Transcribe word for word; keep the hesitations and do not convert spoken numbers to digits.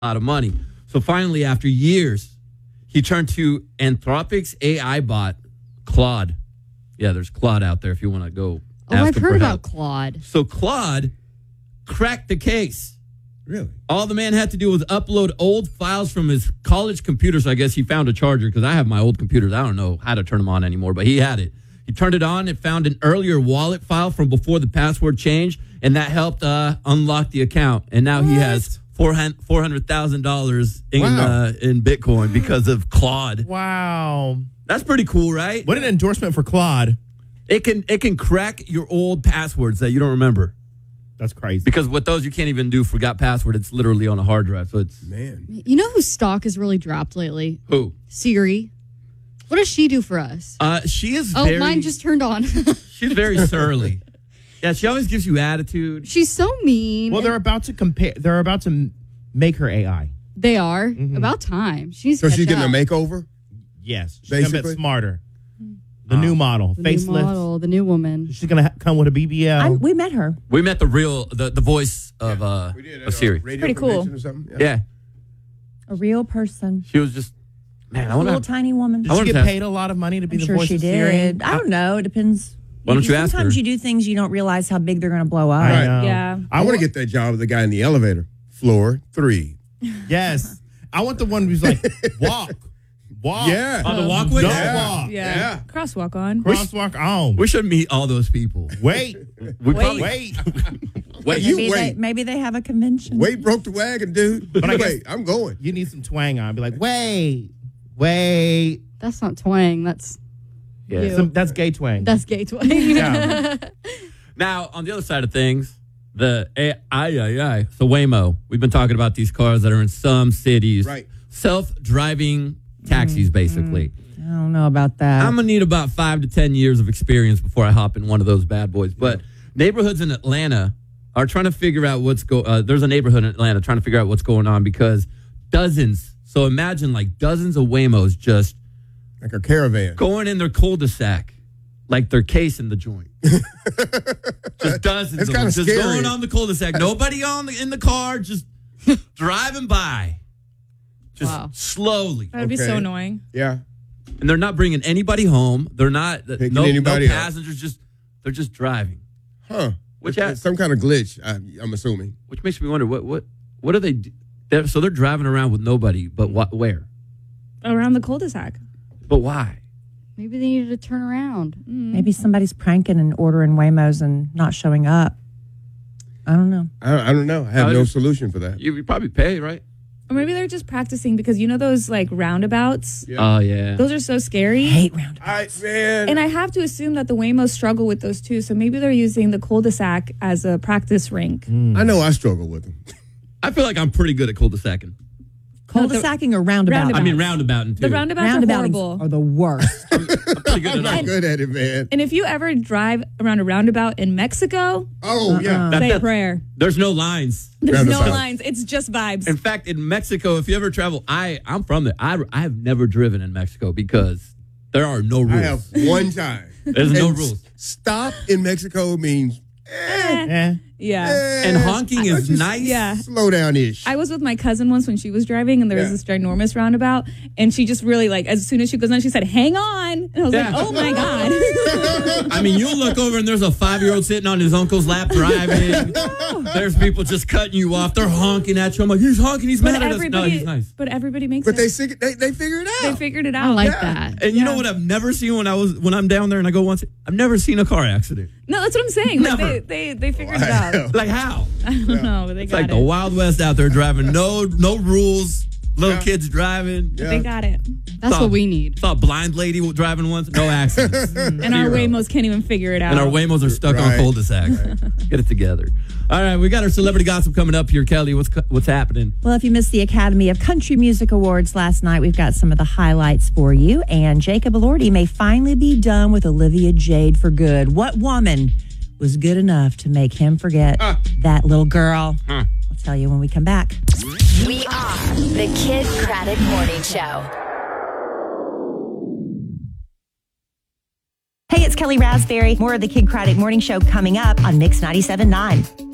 a lot of money. So finally, after years, he turned to Anthropic's A I bot, Claude. Yeah, there's Claude out there if you want to go. Oh, ask I've him heard for about help. Claude. So Claude cracked the case. Really? All the man had to do was upload old files from his college computer. So I guess he found a charger because I have my old computers. I don't know how to turn them on anymore, but he had it. He turned it on and found an earlier wallet file from before the password change, and that helped uh, unlock the account. And now what? he has four hundred thousand dollars in, wow. uh, in Bitcoin because of Claude. Wow. That's pretty cool, right? What an endorsement for Claude. It can it can crack your old passwords that you don't remember. That's crazy. Because with those, you can't even do forgot password. It's literally on a hard drive. So it's man. You know whose stock has really dropped lately? Who? Siri. What does she do for us? Uh, she is. Oh, very, mine just turned on. She's very surly. Yeah, she always gives you attitude. She's so mean. Well, they're about to compare. They're about to make her A I. They are mm-hmm. about time. She's so she's getting up. a makeover. Yes, she's basically gonna get smarter. The oh. new model, the facelift. New model, the new woman. She's gonna ha- come with a B B L. I'm, we met her. We met the real, the, the voice of uh, we did, of Siri. Pretty cool. Or something. Yeah. yeah, a real person. She was just man. I a want little tiny woman. Did she get paid a lot of money to be I'm the sure voice she of did. Siri? I don't know. It depends. Why don't you ask her? Sometimes you do things you don't realize how big they're going to blow up. I know. Yeah. I want to get that job of the guy in the elevator. Floor three. Yes. I want the one who's like, walk. Walk. Yeah. On the walkway? Don't Yeah. walk. Yeah. Yeah. Crosswalk on. Crosswalk on. We should meet all those people. Wait. We Wait. probably Wait. wait. You maybe, wait. They, maybe they have a convention. Wait broke the wagon, dude. But I guess- wait, I'm going. You need some twang on. Be like, wait. Wait. That's not twang. That's Yeah. you. Some, that's gay twang. That's gay twang. Yeah. Now, on the other side of things, the A I, I, I, so Waymo. We've been talking about these cars that are in some cities. Right. Self-driving taxis, Mm-hmm. basically. I don't know about that. I'm going to need about five to ten years of experience before I hop in one of those bad boys. But neighborhoods in Atlanta are trying to figure out what's go. Uh, there's a neighborhood in Atlanta trying to figure out what's going on because dozens. So imagine like dozens of Waymos just Like a caravan. going in their cul-de-sac, like they're casing the joint. Just dozens That's of them kinda just scary. going on the cul-de-sac. Nobody on the, in the car, just driving by, just Wow. slowly. That would be Okay. so annoying. Yeah. And they're not bringing anybody home. They're not Picking no, anybody no up. passengers. Just they're just driving, Huh. Which It's- has- it's some kind of glitch, I, I'm assuming. which makes me wonder what what what are they? do- They're, so they're driving around with nobody, but what? Where? Around the cul-de-sac. But why? Maybe they needed to turn around. Mm. Maybe somebody's pranking and ordering Waymos and not showing up. I don't know. I, I don't know. I have I no just- solution for that. You, you probably pay, right? Or maybe they're just practicing because you know those like roundabouts? Oh yeah. Those are so scary. Hate roundabouts. I man. And I have to assume that the Waymos struggle with those too. So maybe they're using the cul-de-sac as a practice rink. I know I struggle with them. I feel like I'm pretty good at cul-de-sacing. Cul-de-sacing or roundabout? Roundabout. I mean roundabouting too. The roundabouts are Roundabouts horrible. are the worst. I'm pretty good I'm at not that. good at it, man. And if you ever drive around a roundabout in Mexico, Oh, yeah. That- say a that's- prayer. There's no lines. There's no Roundabout. lines. It's just vibes. In fact, in Mexico, if you ever travel, I I'm from there. I I have never driven in Mexico because there are no rules. I have one time. There's no And rules. Stop in Mexico means eh, Eh. yeah. eh, And honking is just nice. Yeah. Slow down ish. I was with my cousin once when she was driving, and there was Yeah. this ginormous roundabout, and she just really like as soon as she goes on, she said, "Hang on," and I was Yeah. like, "Oh my god!" I mean, you look over and there's a five-year-old sitting on his uncle's lap driving. There's people just cutting you off. They're honking at you. I'm like, he's honking. He's but mad at us. No, everybody, he's nice. but everybody makes but it. they, sig- they they figure it out. They figured it I out. like Yeah. that. And you know Yeah. what I've never seen when I was when I'm down there and I go once? I've never seen a car accident. No, that's what I'm saying. Like, Never. they, they they figured it out. Like how? I don't know, but they It's got like it. the Wild West out there driving. No no rules. Little Yeah. kids driving. Yeah. They got it. That's Saw- what we need. Saw a blind lady driving once. No accidents. And our Zero. Waymos can't even figure it out. And our Waymos are stuck on Right. cul-de-sacs. Get it together. All right, we got our celebrity gossip coming up here, Kelly. What's what's happening? Well, if you missed the Academy of Country Music Awards last night, we've got some of the highlights for you. And Jacob Elordi may finally be done with Olivia Jade for good. What woman was good enough to make him forget Ah. that little girl? Huh. I'll tell you when we come back. We are the Kid Craddock Morning Show. Hey, it's Kelly Raspberry. More of the Kid Craddock Morning Show coming up on Mix ninety-seven point nine.